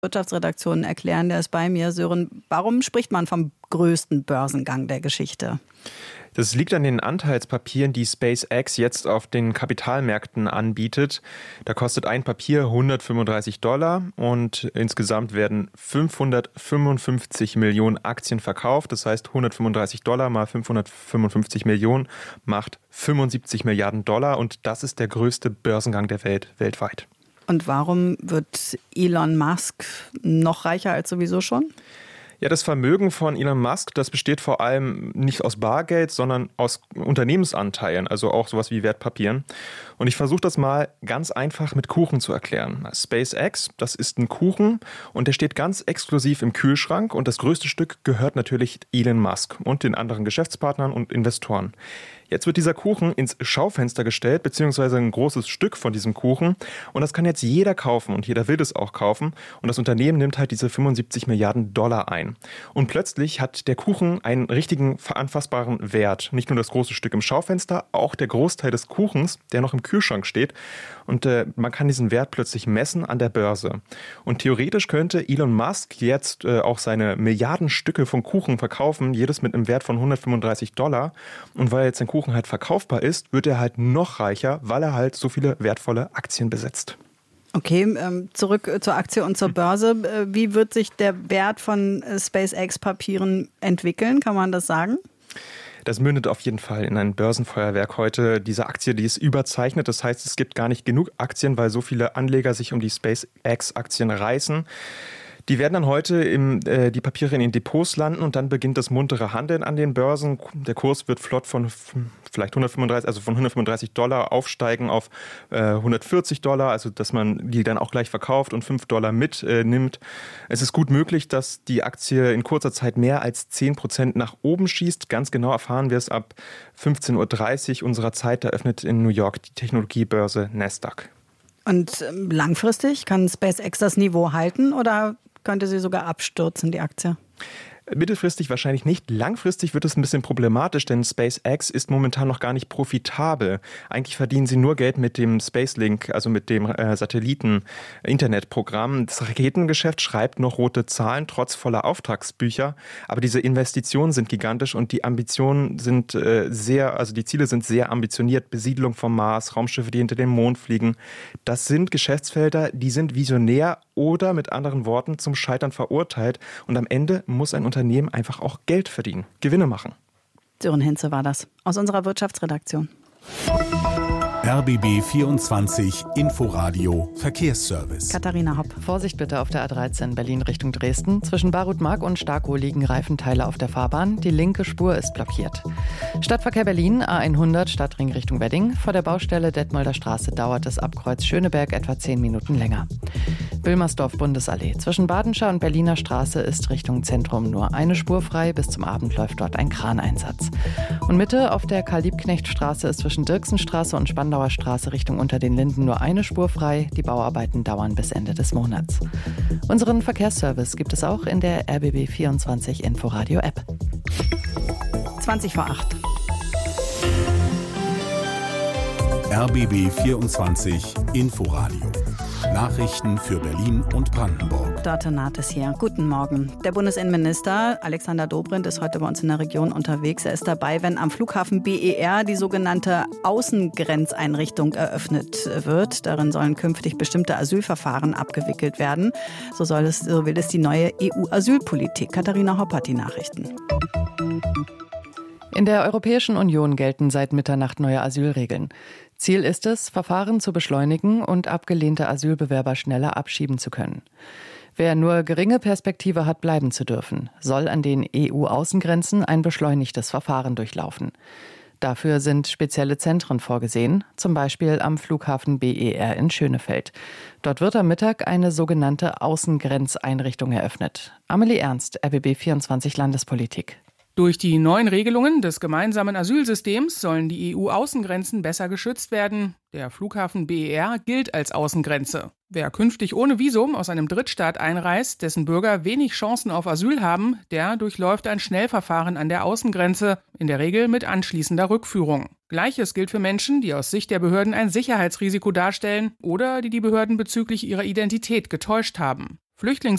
Wirtschaftsredaktion erklären, der ist bei mir. Sören, warum spricht man vom größten Börsengang der Geschichte? Das liegt an den Anteilspapieren, die SpaceX jetzt auf den Kapitalmärkten anbietet. Da kostet ein Papier $135 und insgesamt werden 555 Millionen Aktien verkauft. Das heißt, $135 mal 555 Millionen macht 75 Milliarden Dollar und das ist der größte Börsengang der Welt weltweit. Und warum wird Elon Musk noch reicher als sowieso schon? Ja, das Vermögen von Elon Musk, das besteht vor allem nicht aus Bargeld, sondern aus Unternehmensanteilen, also auch sowas wie Wertpapieren. Und ich versuche das mal ganz einfach mit Kuchen zu erklären. SpaceX, das ist ein Kuchen und der steht ganz exklusiv im Kühlschrank und das größte Stück gehört natürlich Elon Musk und den anderen Geschäftspartnern und Investoren. Jetzt wird dieser Kuchen ins Schaufenster gestellt, beziehungsweise ein großes Stück von diesem Kuchen. Und das kann jetzt jeder kaufen und jeder will das auch kaufen. Und das Unternehmen nimmt halt diese 75 Milliarden Dollar ein. Und plötzlich hat der Kuchen einen richtigen, anfassbaren Wert. Nicht nur das große Stück im Schaufenster, auch der Großteil des Kuchens, der noch im Kühlschrank steht. Und man kann diesen Wert plötzlich messen an der Börse. Und theoretisch könnte Elon Musk jetzt auch seine Milliardenstücke von Kuchen verkaufen, jedes mit einem Wert von $135. Und weil jetzt ein Kuchen halt verkaufbar ist, wird er halt noch reicher, weil er halt so viele wertvolle Aktien besitzt. Okay, zurück zur Aktie und zur Börse. Wie wird sich der Wert von SpaceX-Papieren entwickeln? Kann man das sagen? Das mündet auf jeden Fall in ein Börsenfeuerwerk heute. Diese Aktie, die ist überzeichnet. Das heißt, es gibt gar nicht genug Aktien, weil so viele Anleger sich um die SpaceX-Aktien reißen. Die werden dann heute die Papiere in den Depots landen und dann beginnt das muntere Handeln an den Börsen. Der Kurs wird flott von vielleicht $135 aufsteigen auf $140, also dass man die dann auch gleich verkauft und $5 mitnimmt. Es ist gut möglich, dass die Aktie in kurzer Zeit mehr als 10% nach oben schießt. Ganz genau erfahren wir es ab 15:30 Uhr unserer Zeit. Da öffnet in New York die Technologiebörse Nasdaq. Und langfristig kann SpaceX das Niveau halten oder könnte sie sogar abstürzen, die Aktie? Mittelfristig wahrscheinlich nicht. Langfristig wird es ein bisschen problematisch, denn SpaceX ist momentan noch gar nicht profitabel. Eigentlich verdienen sie nur Geld mit dem Spacelink, also mit dem Satelliten-Internetprogramm. Das Raketengeschäft schreibt noch rote Zahlen, trotz voller Auftragsbücher. Aber diese Investitionen sind gigantisch und die Ambitionen sind die Ziele sind sehr ambitioniert. Besiedlung vom Mars, Raumschiffe, die hinter den Mond fliegen. Das sind Geschäftsfelder, die sind visionär oder mit anderen Worten zum Scheitern verurteilt. Und am Ende muss ein Unternehmen einfach auch Geld verdienen, Gewinne machen. Sören Hinze war das aus unserer Wirtschaftsredaktion. RBB 24 Inforadio Verkehrsservice. Katharina Hopp. Vorsicht bitte auf der A13 Berlin Richtung Dresden. Zwischen Barutmark und Starkow liegen Reifenteile auf der Fahrbahn. Die linke Spur ist blockiert. Stadtverkehr Berlin, A100 Stadtring Richtung Wedding. Vor der Baustelle Detmolder Straße dauert es ab Kreuz Schöneberg etwa 10 Minuten länger. Wilmersdorf Bundesallee. Zwischen Badenscher und Berliner Straße ist Richtung Zentrum nur eine Spur frei. Bis zum Abend läuft dort ein Kraneinsatz. Und Mitte auf der Karl-Liebknecht-Straße ist zwischen Dirksenstraße und Spandauer Straße Richtung Unter den Linden nur eine Spur frei. Die Bauarbeiten dauern bis Ende des Monats. Unseren Verkehrsservice gibt es auch in der RBB 24 Inforadio App. 7:20. RBB 24 Inforadio. Nachrichten für Berlin und Brandenburg. Dörte Nates hier. Guten Morgen. Der Bundesinnenminister Alexander Dobrindt ist heute bei uns in der Region unterwegs. Er ist dabei, wenn am Flughafen BER die sogenannte Außengrenzeinrichtung eröffnet wird. Darin sollen künftig bestimmte Asylverfahren abgewickelt werden. So will es die neue EU-Asylpolitik. Katharina Hopp hat die Nachrichten. In der Europäischen Union gelten seit Mitternacht neue Asylregeln. Ziel ist es, Verfahren zu beschleunigen und abgelehnte Asylbewerber schneller abschieben zu können. Wer nur geringe Perspektive hat, bleiben zu dürfen, soll an den EU-Außengrenzen ein beschleunigtes Verfahren durchlaufen. Dafür sind spezielle Zentren vorgesehen, zum Beispiel am Flughafen BER in Schönefeld. Dort wird am Mittag eine sogenannte Außengrenzeinrichtung eröffnet. Amelie Ernst, RBB 24 Landespolitik. Durch die neuen Regelungen des gemeinsamen Asylsystems sollen die EU-Außengrenzen besser geschützt werden. Der Flughafen BER gilt als Außengrenze. Wer künftig ohne Visum aus einem Drittstaat einreist, dessen Bürger wenig Chancen auf Asyl haben, der durchläuft ein Schnellverfahren an der Außengrenze, in der Regel mit anschließender Rückführung. Gleiches gilt für Menschen, die aus Sicht der Behörden ein Sicherheitsrisiko darstellen oder die Behörden bezüglich ihrer Identität getäuscht haben.